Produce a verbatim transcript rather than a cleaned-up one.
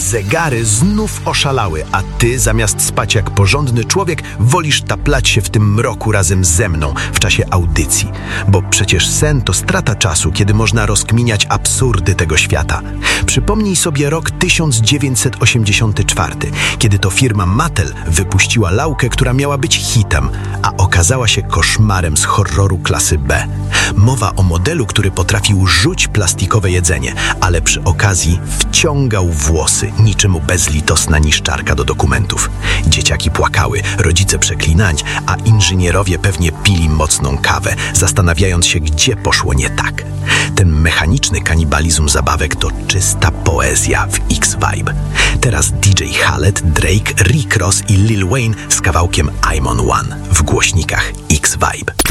Zegary znów oszalały, a ty zamiast spać jak porządny człowiek, wolisz taplać się w tym mroku razem ze mną w czasie audycji. Bo przecież sen to strata czasu, kiedy można rozkminiać absurdy tego świata. Przypomnij sobie rok tysiąc dziewięćset osiemdziesiąty czwarty, kiedy to firma Mattel wypuściła lalkę, która miała być hitem, a okazała się koszmarem z horroru klasy B. Mowa o modelu, który potrafił rzuć plastikowe jedzenie, ale przy okazji wciągał włosy niczym bezlitosna niszczarka do dokumentów. Dzieciaki płakały, rodzice przeklinać, a inżynierowie pewnie pili mocną kawę, zastanawiając się, gdzie poszło nie tak. Ten mechaniczny kanibalizm zabawek to czysta poezja w X-Vibe. Teraz D J Khaled, Drake, Rick Ross i Lil Wayne z kawałkiem I'm on One w głośnikach X-Vibe.